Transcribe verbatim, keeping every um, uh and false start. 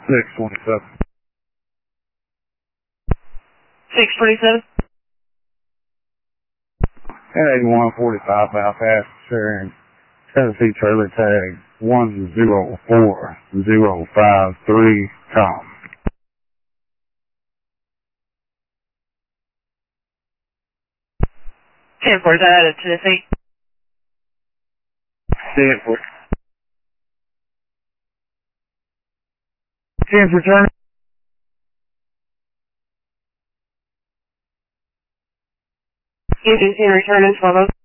six twenty-seven. six twenty-seven. eighty-one forty-five Belfast, sharing Tennessee trailer tag one zero four zero five three, com. ten four, is that out of Tennessee? ten four. ten for turn. Houston, returning twelve oh.